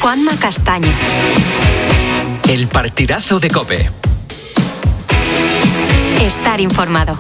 Juanma Castaño. El partidazo de COPE. Estar informado.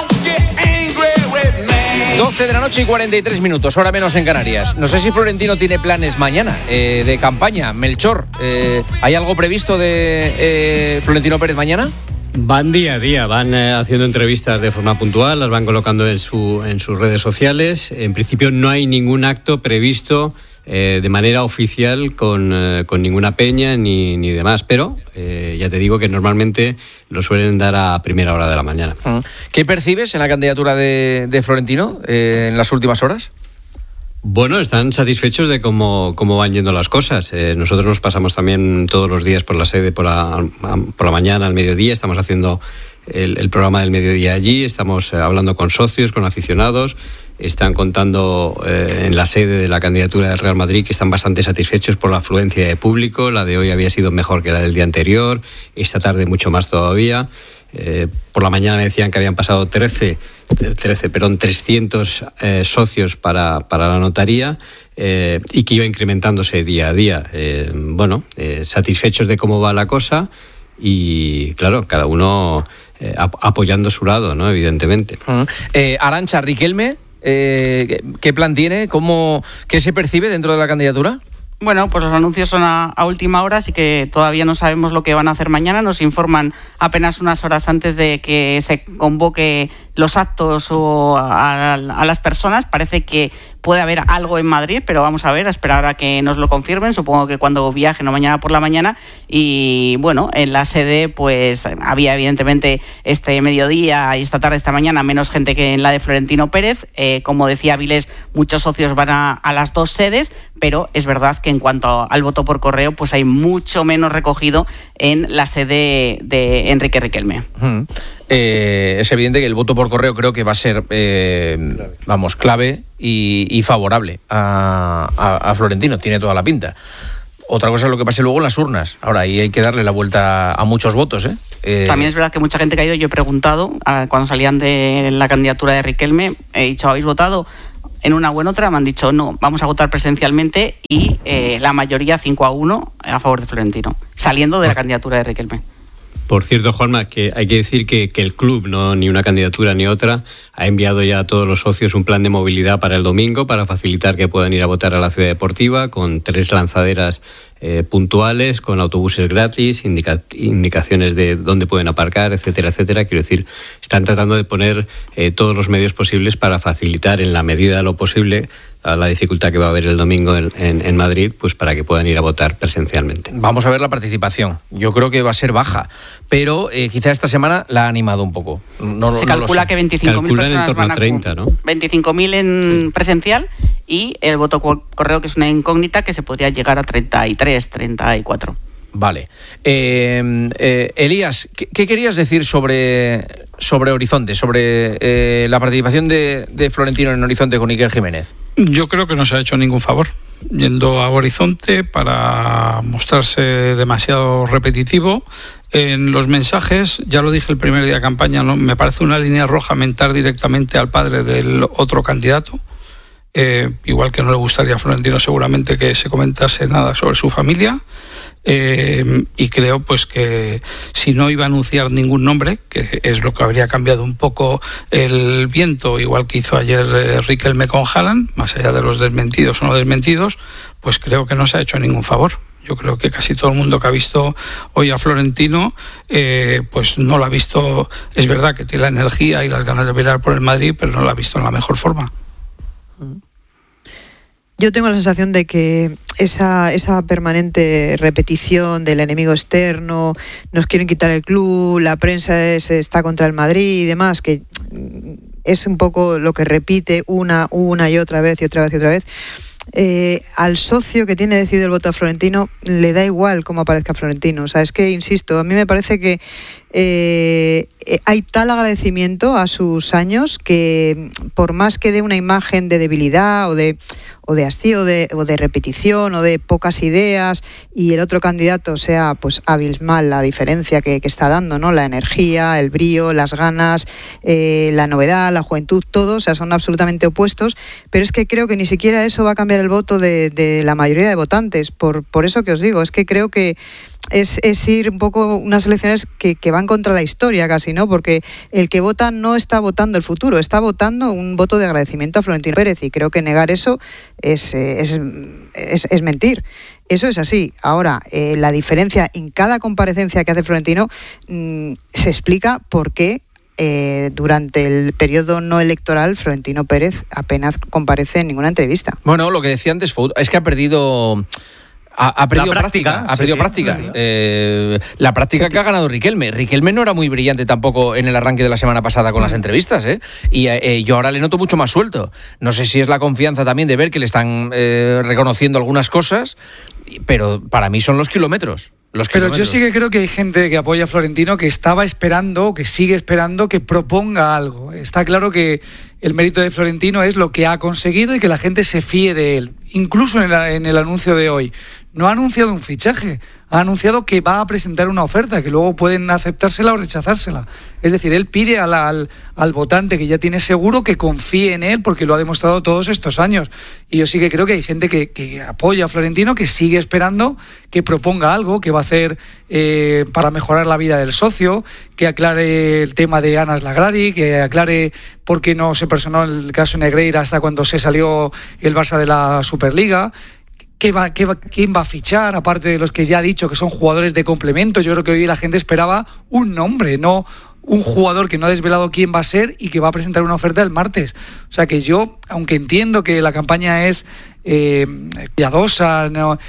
12 de la noche y 43 minutos, hora menos en Canarias. No sé si Florentino tiene planes mañana de campaña. Melchor, ¿hay algo previsto de Florentino Pérez mañana? Van día a día, van haciendo entrevistas de forma puntual, las van colocando en sus redes sociales. En principio no hay ningún acto previsto de manera oficial con ninguna peña ni demás, pero ya te digo que normalmente lo suelen dar a primera hora de la mañana. ¿Qué percibes en la candidatura de Florentino en las últimas horas? Bueno, están satisfechos de cómo van yendo las cosas. Nosotros nos pasamos también todos los días por la sede por la mañana, al mediodía. Estamos haciendo el programa del mediodía allí. Estamos hablando con socios, con aficionados. Están contando en la sede de la candidatura del Real Madrid que están bastante satisfechos por la afluencia de público. La de hoy había sido mejor que la del día anterior. Esta tarde mucho más todavía. Por la mañana me decían que habían pasado 300 socios para la notaría y que iba incrementándose día a día. Satisfechos de cómo va la cosa y, claro, cada uno apoyando su lado, ¿no? Evidentemente. Arantxa, Riquelme, ¿qué plan tiene? ¿Qué se percibe dentro de la candidatura? Bueno, pues los anuncios son a última hora, así que todavía no sabemos lo que van a hacer mañana. Nos informan apenas unas horas antes de que se convoque los actos o a las personas. Parece que puede haber algo en Madrid, pero vamos a esperar a que nos lo confirmen. Supongo que cuando viajen o mañana por la mañana. Y bueno, en la sede pues había evidentemente este mediodía y esta tarde, esta mañana, menos gente que en la de Florentino Pérez. Como decía Vilés, muchos socios van a las dos sedes, pero es verdad que en cuanto al voto por correo, pues hay mucho menos recogido en la sede de Enrique Riquelme. Es evidente que el voto por correo creo que va a ser clave y favorable a Florentino, tiene toda la pinta. Otra cosa es lo que pase luego en las urnas. Ahora, ahí hay que darle la vuelta a muchos votos, También es verdad que mucha gente que ha ido, yo he preguntado cuando salían de la candidatura de Riquelme, he dicho, ¿habéis votado en una o en otra? Me han dicho, no, vamos a votar presencialmente, y la mayoría 5-1 a favor de Florentino, saliendo de la candidatura de Riquelme. Por cierto, Juanma, que hay que decir que el club, no ni una candidatura ni otra, ha enviado ya a todos los socios un plan de movilidad para el domingo para facilitar que puedan ir a votar a la Ciudad Deportiva, con 3 lanzaderas puntuales, con autobuses gratis, indicaciones de dónde pueden aparcar, etcétera, etcétera. Quiero decir, están tratando de poner todos los medios posibles para facilitar, en la medida de lo posible, a la dificultad que va a haber el domingo en Madrid, pues para que puedan ir a votar presencialmente. Vamos a ver la participación. Yo creo que va a ser baja, pero quizá esta semana la ha animado un poco. Se calcula que 25.000 personas en torno a 30, ¿no? 25.000 en presencial, y el voto por correo, que es una incógnita, que se podría llegar a 33, 34. Vale. Elías, ¿qué querías decir sobre Horizonte, sobre la participación de Florentino en Horizonte con Iker Jiménez? Yo creo que no se ha hecho ningún favor yendo a Horizonte para mostrarse demasiado repetitivo en los mensajes. Ya lo dije el primer día de campaña, ¿no? Me parece una línea roja mentar directamente al padre del otro candidato. Igual que no le gustaría a Florentino seguramente que se comentase nada sobre su familia, y creo pues que si no iba a anunciar ningún nombre, que es lo que habría cambiado un poco el viento, igual que hizo ayer Riquelme con Haaland, más allá de los desmentidos o no desmentidos, pues creo que no se ha hecho ningún favor. Yo creo que casi todo el mundo que ha visto hoy a Florentino pues no lo ha visto. Es verdad que tiene la energía y las ganas de pelear por el Madrid, pero no lo ha visto en la mejor forma. Yo tengo la sensación de que esa permanente repetición del enemigo externo, nos quieren quitar el club, la prensa está contra el Madrid y demás, que es un poco lo que repite una y otra vez y otra vez y otra vez. Al socio que tiene decidido el voto a Florentino le da igual cómo aparezca Florentino. O sea, es que, insisto, a mí me parece que hay tal agradecimiento a sus años que por más que dé una imagen de debilidad o de hastío o de repetición o de pocas ideas y el otro candidato sea pues abismal la diferencia que está dando, ¿no? La energía, el brío, las ganas, la novedad, la juventud, todo, o sea, son absolutamente opuestos, pero es que creo que ni siquiera eso va a cambiar el voto de la mayoría de votantes, por eso que os digo, es que creo que es ir un poco unas elecciones que van contra la historia casi, ¿no? Porque el que vota no está votando el futuro, está votando un voto de agradecimiento a Florentino Pérez, y creo que negar eso es mentir. Eso es así. Ahora, la diferencia en cada comparecencia que hace Florentino se explica por qué durante el periodo no electoral Florentino Pérez apenas comparece en ninguna entrevista. Bueno, lo que decía antes es que ha perdido práctica. Ha perdido práctica. La práctica que ha ganado Riquelme. Riquelme no era muy brillante tampoco en el arranque de la semana pasada con las entrevistas, y yo ahora le noto mucho más suelto. No sé si es la confianza también de ver que le están reconociendo algunas cosas, pero para mí son los kilómetros. Pero yo sí que creo que hay gente que apoya a Florentino que estaba esperando, que sigue esperando que proponga algo. Está claro que el mérito de Florentino es lo que ha conseguido y que la gente se fíe de él. Incluso en el anuncio de hoy. No ha anunciado un fichaje, ha anunciado que va a presentar una oferta, que luego pueden aceptársela o rechazársela. Es decir, él pide al votante que ya tiene seguro que confíe en él, porque lo ha demostrado todos estos años. Y yo sí que creo que hay gente que apoya a Florentino, que sigue esperando que proponga algo, que va a hacer para mejorar la vida del socio, que aclare el tema de Anas Lagradi, que aclare por qué no se personó el caso Negreira hasta cuando se salió el Barça de la Superliga. ¿Quién va a fichar? Aparte de los que ya ha dicho que son jugadores de complemento, yo creo que hoy la gente esperaba un nombre, no un jugador que no ha desvelado quién va a ser y que va a presentar una oferta el martes. O sea que yo, aunque entiendo que la campaña es cuidadosa,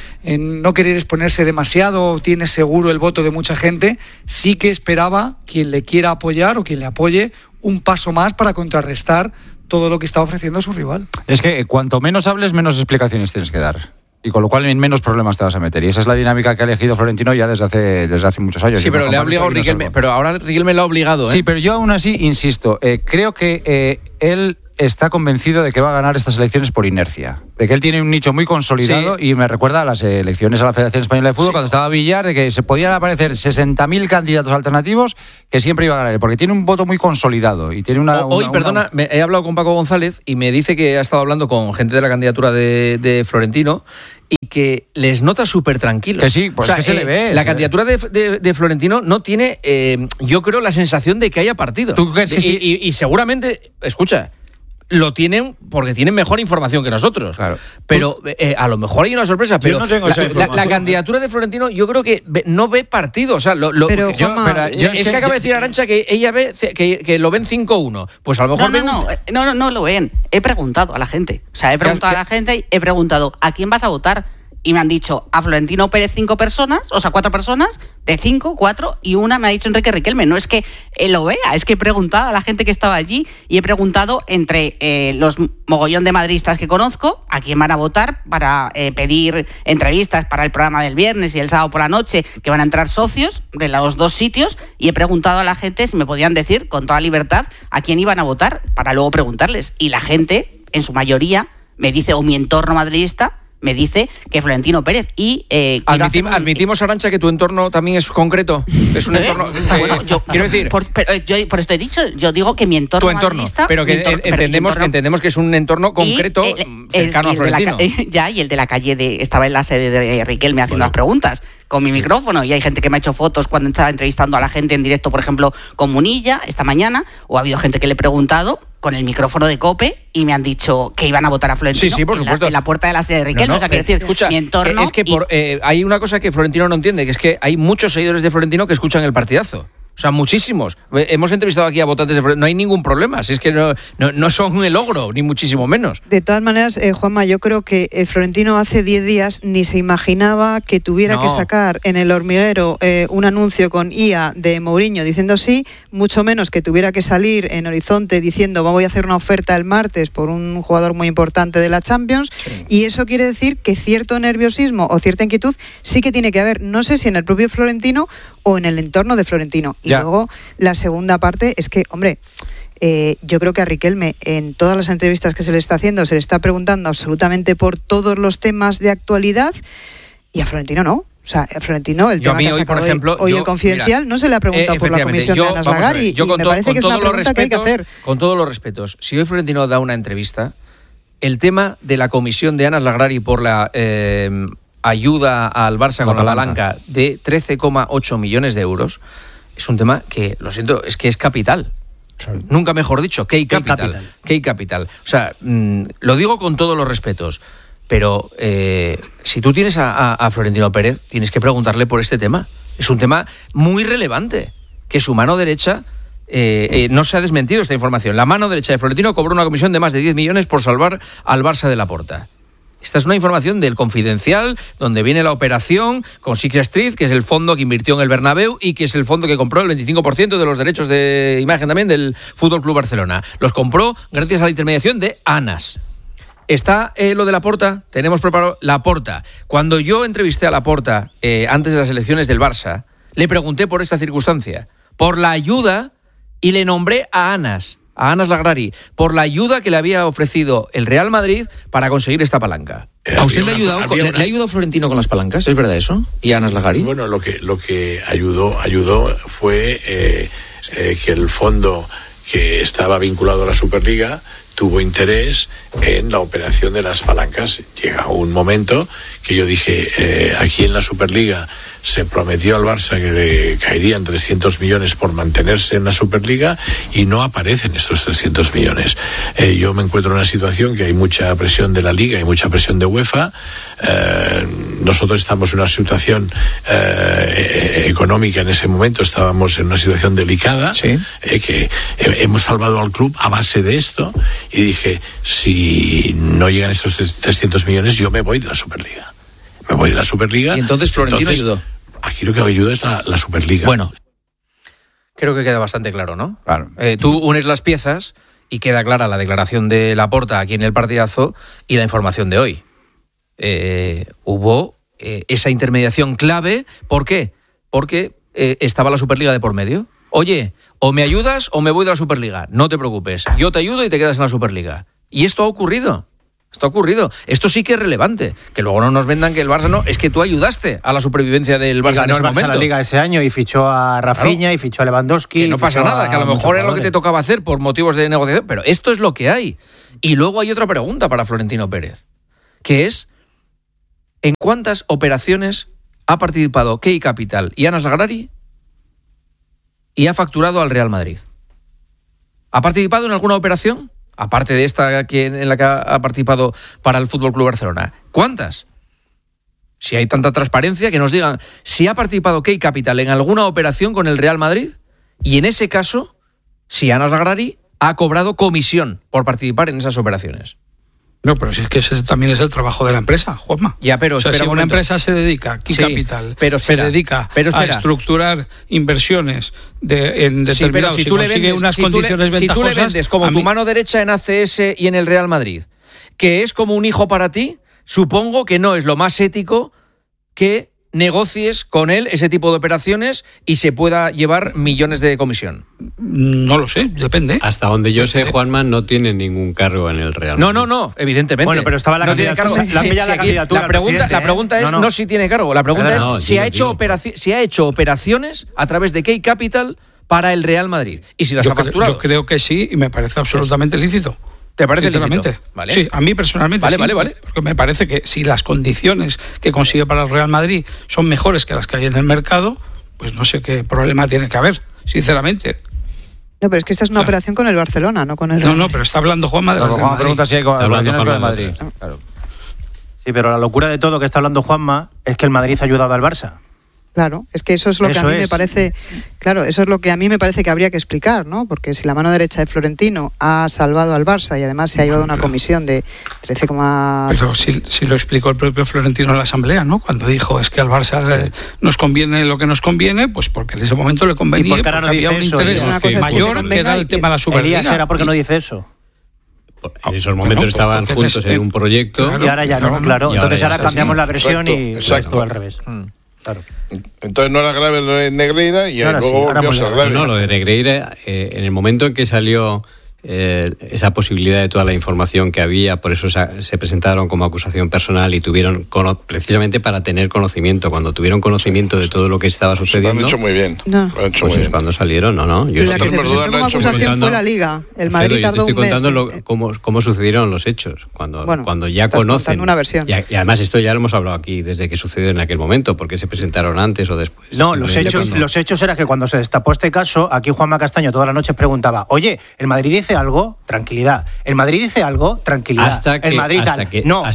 no querer exponerse demasiado, tiene seguro el voto de mucha gente, sí que esperaba quien le quiera apoyar o quien le apoye un paso más para contrarrestar todo lo que está ofreciendo su rival. Es que cuanto menos hables, menos explicaciones tienes que dar. Y con lo cual en menos problemas te vas a meter. Y esa es la dinámica que ha elegido Florentino ya desde hace muchos años. Sí, pero le ha obligado Riquelme. Pero ahora Riquelme lo ha obligado, Sí, pero yo aún así insisto. Creo que él está convencido de que va a ganar estas elecciones por inercia. De que él tiene un nicho muy consolidado, y me recuerda a las elecciones a la Federación Española de Fútbol, cuando estaba Villar, de que se podían aparecer 60.000 candidatos alternativos que siempre iba a ganar él, porque tiene un voto muy consolidado y tiene Perdona, he hablado con Paco González y me dice que ha estado hablando con gente de la candidatura de Florentino y que les nota súper tranquilo. Que sí, pues que se le ve. La candidatura de Florentino no tiene, yo creo, la sensación de que haya partido. ¿Tú crees que sí? Y seguramente, escucha, lo tienen porque tienen mejor información que nosotros. Claro. Pero a lo mejor hay una sorpresa. Pero yo no tengo esa información. La candidatura de Florentino, yo creo que no ve partido. O sea, es que acaba de decir Arantxa que ella ve que lo ven 5-1. Pues a lo mejor no lo ven. He preguntado a la gente. O sea, he preguntado a la gente y he preguntado ¿a quién vas a votar? Y me han dicho a Florentino Pérez 5 personas, o sea, 4 personas, de 5, 4, y una me ha dicho Enrique Riquelme. No es que lo vea, es que he preguntado a la gente que estaba allí y he preguntado entre los mogollón de madridistas que conozco a quién van a votar para pedir entrevistas para el programa del viernes y el sábado por la noche, que van a entrar socios de los dos sitios, y he preguntado a la gente si me podían decir con toda libertad a quién iban a votar para luego preguntarles. Y la gente, en su mayoría, me dice, o mi entorno madridista, me dice que Florentino Pérez. Y admitimos, Arantxa, que tu entorno también es concreto. Es un entorno. Bueno, yo quiero decir. Por esto he dicho, yo digo que mi entorno. Tu entorno. Pero que entendemos que es un entorno concreto cercano a Florentino. Y el de la calle estaba en la sede de Riquelme haciendo las preguntas con mi micrófono, y hay gente que me ha hecho fotos cuando estaba entrevistando a la gente en directo, por ejemplo, con Munilla esta mañana, o ha habido gente que le he preguntado con el micrófono de COPE y me han dicho que iban a votar a Florentino. Sí, por supuesto. En la puerta de la sede de Riquelme. O sea, quiero decir, escucha, mi entorno... Es que hay una cosa que Florentino no entiende, que es que hay muchos seguidores de Florentino que escuchan el partidazo. O sea, muchísimos. Hemos entrevistado aquí a votantes de Florentino. No hay ningún problema. Si es que no son el logro, ni muchísimo menos. De todas maneras, Juanma, yo creo que Florentino hace 10 días ni se imaginaba que tuviera que sacar en El Hormiguero un anuncio con IA de Mourinho diciendo sí, mucho menos que tuviera que salir en Horizonte diciendo voy a hacer una oferta el martes por un jugador muy importante de la Champions. Sí. Y eso quiere decir que cierto nerviosismo o cierta inquietud sí que tiene que haber. No sé si en el propio Florentino o en el entorno de Florentino. Y luego la segunda parte es que, hombre, yo creo que a Riquelme en todas las entrevistas que se le está haciendo se le está preguntando absolutamente por todos los temas de actualidad y a Florentino no. O sea, a Florentino, el tema que ha sacado hoy el Confidencial, no se le ha preguntado por la comisión de Anas Lagari. Y me parece que es una pregunta que hay que hacer. Con todos los respetos, si hoy Florentino da una entrevista, el tema de la comisión de Anas Lagari por la ayuda al Barça con la palanca de 13,8 millones de euros es un tema que, lo siento, es que es capital. Claro. Nunca mejor dicho, Key Capital. O sea, lo digo con todos los respetos. Pero si tú tienes a Florentino Pérez, tienes que preguntarle por este tema. Es un tema muy relevante, que su mano derecha, no se ha desmentido esta información. La mano derecha de Florentino cobró una comisión de más de 10 millones por salvar al Barça de Laporta. Esta es una información del Confidencial, donde viene la operación con Sixth Street, que es el fondo que invirtió en el Bernabéu y que es el fondo que compró el 25% de los derechos de imagen también del Fútbol Club Barcelona. Los compró gracias a la intermediación de Anas. Está lo de Laporta, tenemos preparado Laporta. Cuando yo entrevisté a Laporta antes de las elecciones del Barça, le pregunté por esta circunstancia, por la ayuda, y le nombré a Anas Lagari, por la ayuda que le había ofrecido el Real Madrid para conseguir esta palanca. ¿A usted le ha ayudado Florentino con las palancas? ¿Es verdad eso? ¿Y a Anas Lagari? Bueno, lo que ayudó fue que el fondo que estaba vinculado a la Superliga tuvo interés en la operación de las palancas. Llega un momento que yo dije, aquí en la Superliga se prometió al Barça que le caerían 300 millones por mantenerse en la Superliga y no aparecen estos 300 millones. Yo me encuentro en una situación que hay mucha presión de la Liga y mucha presión de UEFA. Nosotros estamos en una situación económica en ese momento, estábamos en una situación delicada, ¿sí? Que hemos salvado al club a base de esto, y dije, si no llegan estos 300 millones, yo me voy de la Superliga. Y entonces Florentino ayudó. Aquí lo que ayuda es la Superliga. Bueno, creo que queda bastante claro, ¿no? Claro. Tú unes las piezas y queda clara la declaración de Laporta aquí en el partidazo y la información de hoy. Hubo esa intermediación clave. ¿Por qué? Porque estaba la Superliga de por medio. Oye, o me ayudas o me voy de la Superliga. No te preocupes, yo te ayudo y te quedas en la Superliga. Y esto ha ocurrido. Esto sí que es relevante. Que luego no nos vendan que el Barça no. Es que tú ayudaste a la supervivencia del Barça en ese momento. Ganó la Liga ese año y fichó a Rafinha, claro, y fichó a Lewandowski. Que no pasa nada, que a lo mejor era lo que te tocaba hacer por motivos de negociación. Pero esto es lo que hay. Y luego hay otra pregunta para Florentino Pérez, que es, ¿en cuántas operaciones ha participado Key Capital y Anas Lagari y ha facturado al Real Madrid? ¿Ha participado en alguna operación? Aparte de esta en la que ha participado para el Fútbol Club Barcelona. ¿Cuántas? Si hay tanta transparencia, que nos digan si ha participado Key Capital en alguna operación con el Real Madrid, y en ese caso, si Anas Lagari ha cobrado comisión por participar en esas operaciones. No, pero si es que ese también es el trabajo de la empresa, Juanma. Ya, pero si una empresa se dedica, Key Capital, se dedica a estructurar inversiones en determinados, si tú le vendes unas condiciones ventajosas, si tú le vendes como tu mano derecha en ACS y en el Real Madrid, que es como un hijo para ti, supongo que no es lo más ético que negocies con él ese tipo de operaciones y se pueda llevar millones de comisión. No lo sé, depende. Hasta donde yo sé, Juanma no tiene ningún cargo en el Real Madrid. No, evidentemente. Bueno, pero estaba la candidatura. La pregunta es no si tiene cargo, la pregunta es si ha hecho operaciones a través de Key Capital para el Real Madrid y si las ha facturado. Yo creo que sí, y me parece absolutamente lícito. ¿Te parece lícito? ¿Vale? Sí, a mí personalmente vale. Porque me parece que si las condiciones que consigue para el Real Madrid son mejores que las que hay en el mercado, pues no sé qué problema tiene que haber, sinceramente. No, pero es que esta es una operación con el Barcelona, no con el Real Madrid. No, pero está hablando Juanma de las del Madrid. Pregunta si hay operaciones con el Madrid. Claro. Sí, pero la locura de todo que está hablando Juanma es que el Madrid ha ayudado al Barça. Claro, es que eso es lo que a mí me parece, claro, eso es lo que a mí me parece que habría que explicar, ¿no? Porque si la mano derecha de Florentino ha salvado al Barça y además se ha llevado una comisión de 13, Pero si lo explicó el propio Florentino en la asamblea, ¿no? Cuando dijo es que al Barça nos conviene lo que nos conviene, pues porque en ese momento le convenía, porque no había un interés mayor que era el tema de la Superliga. Elías, ¿era porque no dice eso? En esos momentos estaban juntos en un proyecto. Y ahora ya no, claro. Entonces ahora cambiamos la versión y exacto. al revés. Claro. Entonces no era grave lo de Negreira y luego volvió a ser grave. No, lo de Negreira, en el momento en que salió esa posibilidad de toda la información que había, por eso se presentaron como acusación personal y tuvieron, precisamente para tener conocimiento, cuando tuvieron conocimiento de todo lo que estaba sucediendo. Lo han hecho muy bien. No. Lo han hecho Pues muy es bien. cuando salieron, ¿no? Yo la que se presentó como acusación fue la Liga. El Madrid tardó un mes. Yo te estoy contando cómo sucedieron los hechos, cuando ya estás conocen. contando una versión. Y además esto ya lo hemos hablado aquí desde que sucedió en aquel momento, porque se presentaron antes o después. No, los hechos era que cuando se destapó este caso, aquí Juanma Castaño toda la noche preguntaba, oye, ¿el Madrid dice algo? Tranquilidad. ¿El Madrid dice algo? Tranquilidad. Hasta que no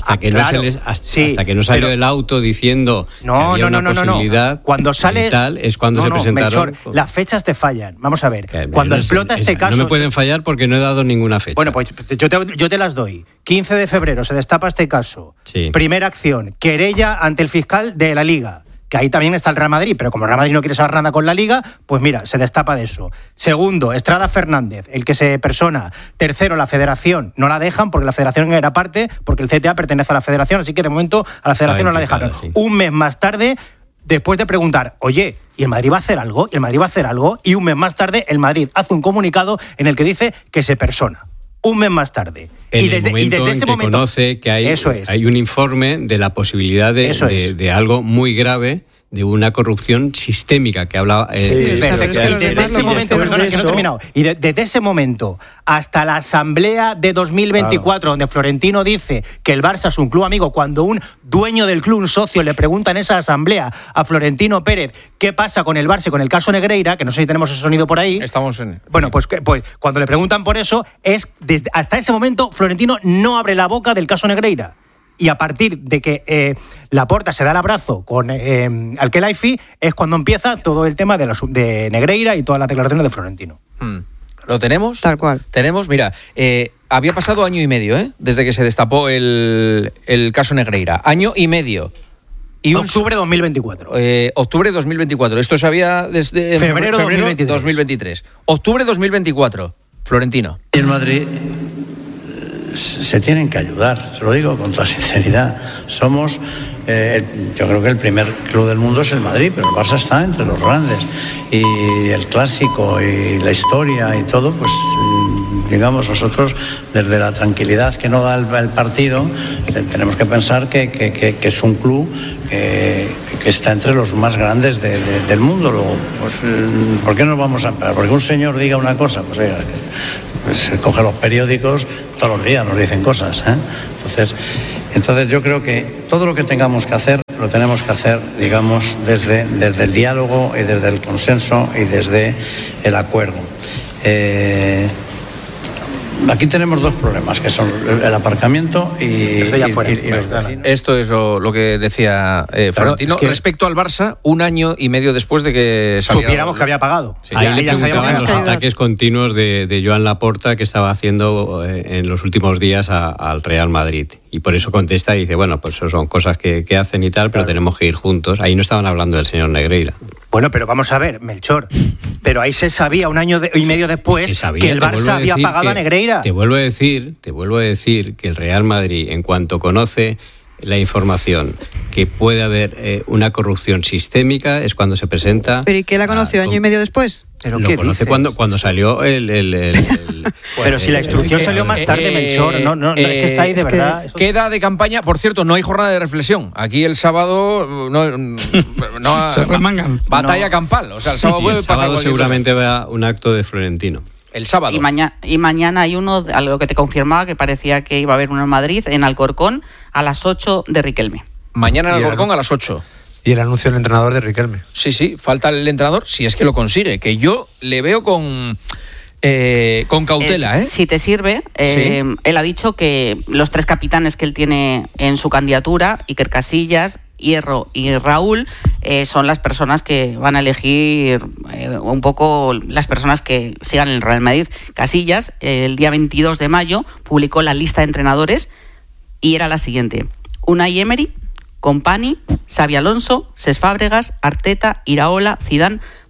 salió el auto diciendo que había una posibilidad. Cuando sale y tal, es cuando se presentaron. Melchor, las fechas te fallan. Vamos a ver. Cuando explota este caso. No me pueden fallar porque no he dado ninguna fecha. Bueno, pues yo te las doy. 15 de febrero se destapa este caso. Sí. Primera acción, querella ante el fiscal de la Liga. Que ahí también está el Real Madrid, pero como el Real Madrid no quiere saber nada con la Liga, pues mira, se destapa de eso. Segundo, Estrada Fernández, el que se persona. Tercero, la Federación, no la dejan porque la Federación era parte, porque el CTA pertenece a la Federación, así que de momento a la Federación no la dejaron. Sí. Un mes más tarde, después de preguntar, oye, ¿y el Madrid va a hacer algo? ¿Y el Madrid va a hacer algo? Y un mes más tarde, el Madrid hace un comunicado en el que dice que se persona. Un mes más tarde. Y desde ese momento conoce que hay un informe de la posibilidad de algo muy grave, de una corrupción sistémica que hablaba. Perfecto. Y desde ese momento, perdona, que no he terminado. Y desde ese momento hasta la asamblea de 2024, donde Florentino dice que el Barça es un club amigo, cuando un dueño del club, un socio, le pregunta en esa asamblea a Florentino Pérez qué pasa con el Barça y con el caso Negreira, que no sé si tenemos ese sonido por ahí. Estamos en. Bueno, pues cuando le preguntan por eso, hasta ese momento Florentino no abre la boca del caso Negreira. Y a partir de que Laporta se da el abrazo con Al-Khelaifi es cuando empieza todo el tema de Negreira y todas las declaraciones de Florentino. ¿Lo tenemos? Tal cual. Tenemos, mira, había pasado 1 año y medio, desde que se destapó el caso Negreira. 1 año y medio. Y octubre de 2024. Octubre de 2024. Esto se había desde febrero 2023. Octubre de 2024. Florentino. Y el Madrid se tienen que ayudar, se lo digo con toda sinceridad. Somos, yo creo que el primer club del mundo es el Madrid, pero el Barça está entre los grandes. Y el clásico y la historia y todo, pues digamos, nosotros desde la tranquilidad que nos da el partido, tenemos que pensar que es un club que está entre los más grandes del mundo. Luego, pues, ¿por qué nos vamos a parar? Porque un señor diga una cosa, pues oiga, pues coge los periódicos, todos los días nos dicen cosas, ¿eh? Entonces yo creo que todo lo que tengamos que hacer, lo tenemos que hacer, digamos, desde el diálogo y desde el consenso y desde el acuerdo. Aquí tenemos 2 problemas, que son el aparcamiento y los vecinos. Esto es lo que decía Florentino. Es que respecto al Barça, 1 año y medio después de que supiéramos que había pagado. Sí, ahí le preguntaban los ataques continuos de Joan Laporta que estaba haciendo en los últimos días al Real Madrid. Y por eso contesta y dice, bueno, pues eso son cosas que hacen y tal, pero tenemos que ir juntos. Ahí no estaban hablando del señor Negreira. Bueno, pero vamos a ver, Melchor, pero ahí se sabía 1 año y medio después que el Barça había pagado a Negreira. Te vuelvo a decir que el Real Madrid, en cuanto conoce la información que puede haber una corrupción sistémica, es cuando se presenta. ¿Pero y qué la conoció 1 año y medio después? ¿Pero lo conoce cuando salió pero si la instrucción salió más tarde, Melchor, no, es que está ahí de verdad. Queda de campaña, por cierto, no hay jornada de reflexión. Aquí el sábado no se remangan. Batalla campal. O sea, el sábado puede pasar. El sábado seguramente va un acto de Florentino. El sábado. Y mañana hay uno, algo que te confirmaba, que parecía que iba a haber uno en Madrid, en Alcorcón, a las 8 de Riquelme. Mañana en Alcorcón a las 8. Y el anuncio del entrenador de Riquelme. Sí, falta el entrenador, si es que lo consigue, que yo le veo con cautela. Si te sirve, Sí. Él ha dicho que los 3 capitanes que él tiene en su candidatura, Iker Casillas, Hierro y Raúl, son las personas que van a elegir un poco las personas que sigan el Real Madrid. Casillas, el día 22 de mayo, publicó la lista de entrenadores y era la siguiente: Unai Emery, Company, Xabi Alonso, Cesc Fábregas, Arteta, Iraola, Zidane,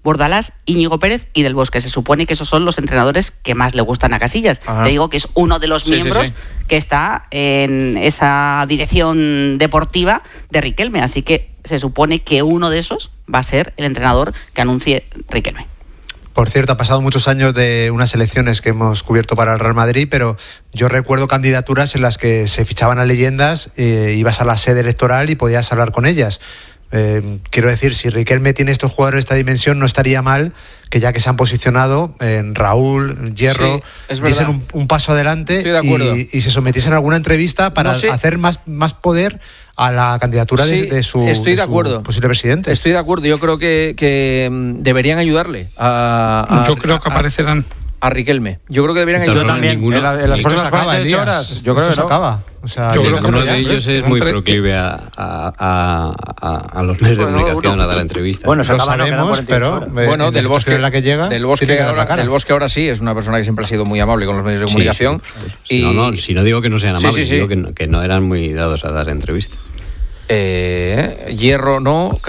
Bordalás, Íñigo Pérez y Del Bosque. Se supone que esos son los entrenadores que más le gustan a Casillas. Ajá. Te digo que es uno de los miembros que está en esa dirección deportiva de Riquelme, así que se supone que uno de esos va a ser el entrenador que anuncie Riquelme. Por cierto, ha pasado muchos años de unas elecciones que hemos cubierto para el Real Madrid, pero yo recuerdo candidaturas en las que se fichaban a leyendas, ibas a la sede electoral y podías hablar con ellas. Quiero decir, si Riquelme tiene estos jugadores de esta dimensión, no estaría mal que ya que se han posicionado en Raúl, Hierro, diesen un paso adelante y se sometiesen a alguna entrevista para hacer más poder a la candidatura de su posible presidente. Estoy de acuerdo, yo creo que deberían ayudarle yo creo que aparecerán a Riquelme. Yo creo que deberían ayudar también. En las próximas 48 horas. Yo creo que se acaba. O sea, uno de ellos es muy proclive a los medios de comunicación a dar entrevistas. Bueno, lo sabemos, pero Del Bosque en la que llega, Del Bosque ahora sí es una persona que siempre ha sido muy amable con los medios de comunicación. Si no digo que no sean amables, digo que no eran muy dados a dar entrevistas. Hierro no,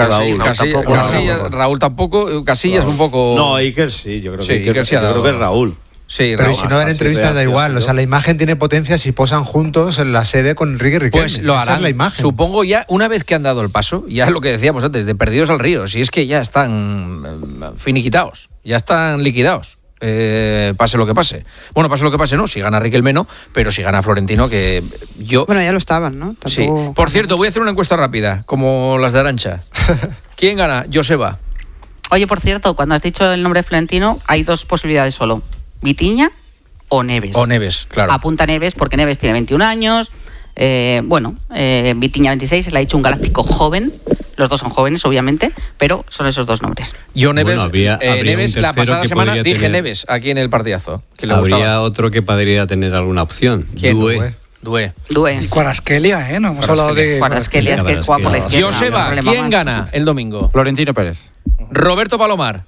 Raúl tampoco, Casillas un poco. No, Iker sí, yo creo que Iker sí, yo creo que es Raúl. Sí, pero si no dan entrevistas da igual, o sea, la imagen tiene potencia si posan juntos en la sede con Enrique Riquelme. Pues lo harán, la imagen. Supongo ya, una vez que han dado el paso, ya lo que decíamos antes, de perdidos al río, si es que ya están finiquitados, ya están liquidados. Pase lo que pase. Bueno, pase lo que pase, no, si gana Riquelme no, pero si gana Florentino, que yo... Bueno, ya lo estaban, ¿no? Tampoco... Sí. Por cierto, voy a hacer una encuesta rápida, como las de Arantxa. ¿Quién gana? Joseba. Oye, por cierto, cuando has dicho el nombre de Florentino, hay dos posibilidades solo. Vitiña o Neves. O Neves, claro. Apunta Neves porque Neves tiene 21 años. Vitiña 26, se le ha dicho un galáctico joven. Los dos son jóvenes, obviamente, pero son esos dos nombres. Yo Neves, habría Neves la pasada semana dije tener... Neves aquí en el partidazo. Que le habría gustaba. Otro que podría tener alguna opción. ¿Quién? Due. Y Kvaratskhelia, no hemos hablado de Kvaratskhelia, es que es guapo por la izquierda. Joseba, ¿quién gana el domingo? Florentino Pérez. Roberto Palomar.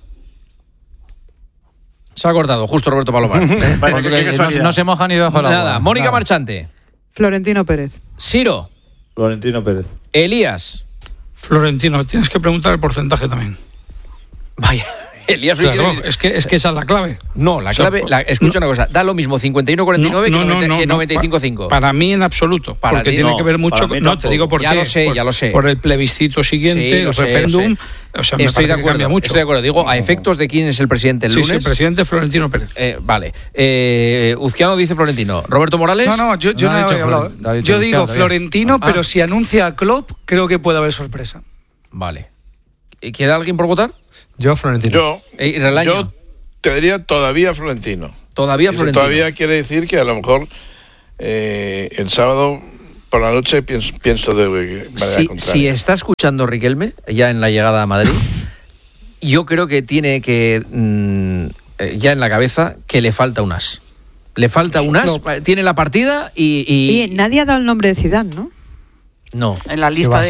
Se ha cortado, justo Roberto Palomar. No se moja ni debajo de la Nada, Mónica Marchante. Florentino Pérez. Siro. Florentino Pérez. Elías. Florentino, tienes que preguntar el porcentaje también. Vaya, Elías. Claro, es que esa es la clave. No, la clave, escucha una cosa, da lo mismo 51-49 que 95-5. Para mí en absoluto, porque tiene que ver mucho con... No, te digo por qué. Ya lo sé. Por el plebiscito siguiente, el referéndum. O sea, estoy de acuerdo. Digo, a efectos de quién es el presidente el lunes. Sí, el presidente Florentino Pérez. Vale. Uzquiano dice Florentino. ¿Roberto Morales? No, yo no he hablado. Yo digo Florentino, pero si anuncia a Klopp, creo que puede haber sorpresa. Vale. ¿Queda alguien por votar? Yo, Florentino. Yo te diría todavía Florentino. Todavía Florentino. Todavía quiere decir que a lo mejor el sábado por la noche pienso de manera contraria. Si está escuchando Riquelme, ya en la llegada a Madrid, yo creo que tiene que, ya en la cabeza, que le falta un as. Le falta un as, tiene la partida y... Oye, nadie ha dado el nombre de Zidane, ¿no? No. En la lista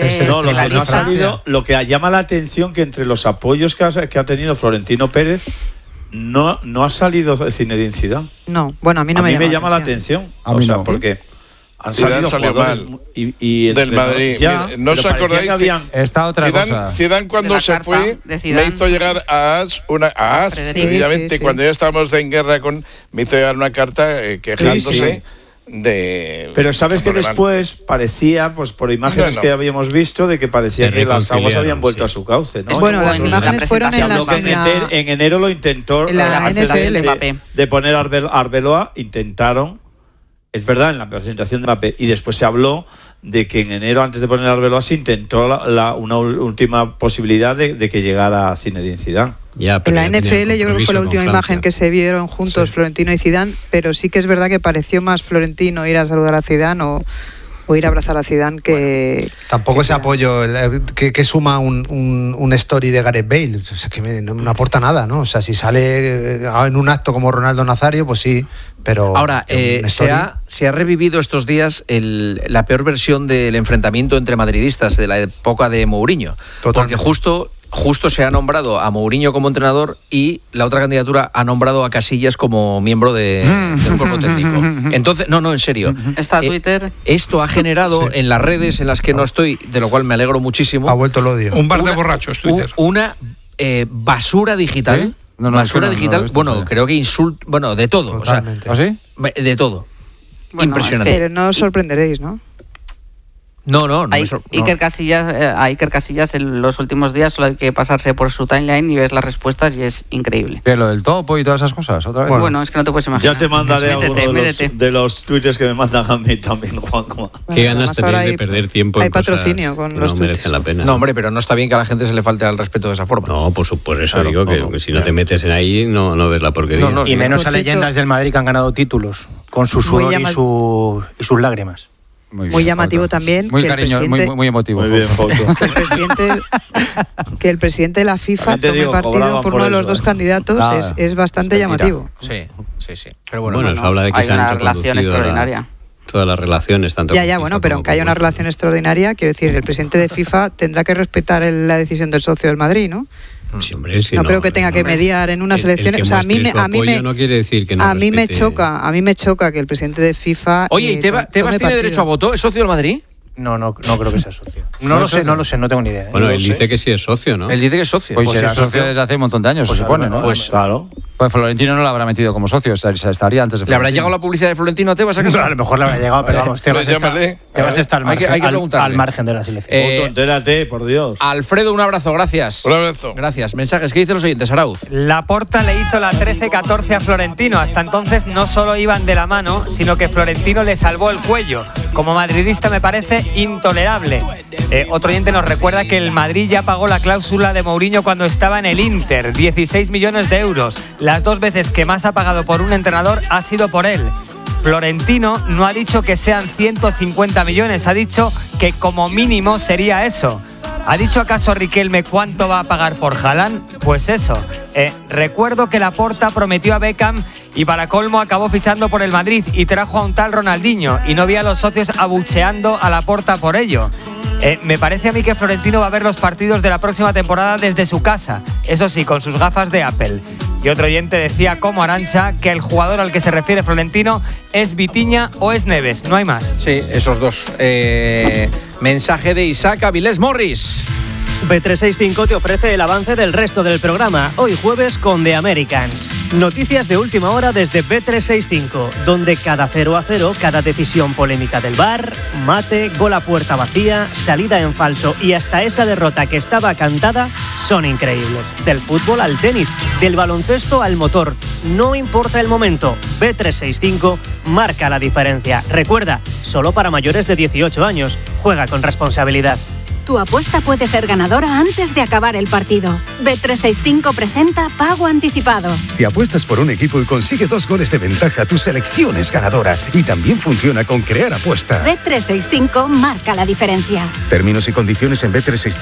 lo que llama la atención que entre los apoyos que ha tenido Florentino Pérez no ha salido Zinedine Zidane. No, bueno, a mí no me llama la atención. A mí no. Porque han Zidane salido salió mal y del Madrid. Ya, ¿No os acordáis? Está otra cosa. Zidane cuando se fue me hizo llegar a As, precisamente cuando ya estábamos en guerra me hizo llegar una carta quejándose. Pero sabes que después parecía, pues por imágenes que habíamos visto, de que parecía que las aguas habían vuelto a su cauce, ¿no? Bueno, las imágenes fueron en enero lo intentó la NFL de poner Arbeloa, intentaron, es verdad, en la presentación de Mbappé, y después se habló de que en enero, antes de poner Arbeloa, se intentó una última posibilidad de que llegara Zinedine Zidane. En la NFL yo creo que fue la última imagen que se vieron juntos, Florentino y Zidane, pero sí que es verdad que pareció más Florentino ir a saludar a Zidane o ir a abrazar a Zidane que... Tampoco ese apoyo que suma un story de Gareth Bale, o sea, que no aporta nada, ¿no? O sea, si sale en un acto como Ronaldo Nazario, pues sí, pero... Ahora, se ha revivido estos días la peor versión del enfrentamiento entre madridistas de la época de Mourinho. Totalmente. Porque justo se ha nombrado a Mourinho como entrenador y la otra candidatura ha nombrado a Casillas como miembro del cuerpo técnico. Entonces, no, en serio. Está Twitter. Esto ha generado en las redes en las que no estoy, de lo cual me alegro muchísimo. Ha vuelto el odio. Un bar de borrachos, Twitter. Una basura digital. ¿Sí? Basura digital, bueno, creo que de todo. Totalmente. O sea, de todo. Bueno, impresionante. Es que no os sorprenderéis, ¿no? No. Iker Casillas en los últimos días solo hay que pasarse por su timeline y ves las respuestas y es increíble. ¿Qué, lo del topo y todas esas cosas? ¿Otra vez? Bueno, es que no te puedes imaginar. Ya te mandaré algunos de los twitters que me mandan a mí también, Juanjo. Qué ganas tenéis de perder tiempo hay en cosas patrocinio con que los no tweets. merecen la pena. No, hombre, pero no está bien que a la gente se le falte al respeto de esa forma. No, por eso Claro, digo que si no te metes en ahí no ves la porquería. Y menos a leyendas del Madrid que han ganado títulos con su sudor y sus lágrimas. Muy llamativo también. Muy que cariñoso, muy emotivo. Muy bien, que el presidente de la FIFA tome partido por uno de los dos candidatos es bastante llamativo. Sí. Pero bueno, eso habla de que hay se han una relación extraordinaria. Todas las relaciones, tanto Ya, bueno, pero aunque haya una relación extraordinaria, quiero decir, el presidente de FIFA tendrá que respetar la decisión del socio del Madrid, ¿no? Sí, hombre, sí, no creo que tenga que mediar en unas elecciones. O sea, a mí no quiere decir que no a mí me respete. choca que el presidente de FIFA. Oye, ¿y Tebas tiene derecho a voto? ¿Es socio del Madrid? No creo que sea socio. No lo sé, no tengo ni idea. Bueno, él dice que sí es socio, ¿no? Él dice que es socio. Pues será socio desde hace un montón de años, se supone, ¿no? Pues claro. Pues Florentino no lo habrá metido como socio, estaría antes de Florentino. ¿Le habrá llegado la publicidad de Florentino a Tebas? A lo mejor le habrá llegado, pero vamos, Tebas está al margen de la selección. Entérate, por Dios. Alfredo, un abrazo, gracias. Un abrazo. Gracias. Mensajes, ¿qué dicen los oyentes, Arauz? Laporta le hizo la 13-14 a Florentino. Hasta entonces no solo iban de la mano, sino que Florentino le salvó el cuello. Como madridista me parece intolerable. Otro oyente nos recuerda que el Madrid ya pagó la cláusula de Mourinho cuando estaba en el Inter, 16 millones de euros. Las 2 veces que más ha pagado por un entrenador ha sido por él. Florentino no ha dicho que sean 150 millones, ha dicho que como mínimo sería eso. ¿Ha dicho acaso Riquelme cuánto va a pagar por Haaland? Pues eso. Recuerdo que Laporta prometió a Beckham y para colmo acabó fichando por el Madrid y trajo a un tal Ronaldinho y no vi a los socios abucheando a Laporta por ello. Me parece a mí que Florentino va a ver los partidos de la próxima temporada desde su casa, eso sí, con sus gafas de Apple. Y otro oyente decía, como Arantxa, que el jugador al que se refiere Florentino es Vitinha o es Neves, no hay más. Sí, esos dos. Mensaje de Isaac Avilés Morris. Bet365 te ofrece el avance del resto del programa, hoy jueves con The Americans. Noticias de última hora desde Bet365, donde cada 0-0, cada decisión polémica del VAR, mate, gol a puerta vacía, salida en falso y hasta esa derrota que estaba cantada son increíbles. Del fútbol al tenis, del baloncesto al motor, no importa el momento, Bet365 marca la diferencia. Recuerda, solo para mayores de 18 años, juega con responsabilidad. Tu apuesta puede ser ganadora antes de acabar el partido. Bet365 presenta Pago Anticipado. Si apuestas por un equipo y consigue 2 goles de ventaja, tu selección es ganadora. Y también funciona con Crear Apuesta. Bet365 marca la diferencia. Términos y condiciones en Bet365.